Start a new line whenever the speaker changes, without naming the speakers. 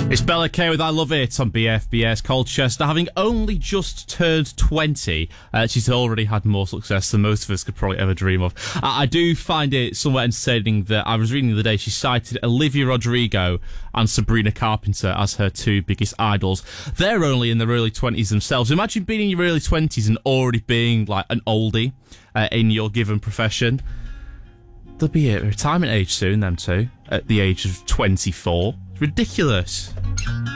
It's Bella K with I Love It on BFBS. Colchester, having only just turned 20, she's already had more success than most of us could probably ever dream of. I do find it somewhat entertaining that I was reading the other day she cited Olivia Rodrigo and Sabrina Carpenter as her two biggest idols. They're only in their early 20s themselves. Imagine being in your early 20s and already being like an oldie in your given profession. They'll be at retirement age soon, them two, at the age of 24. It's ridiculous.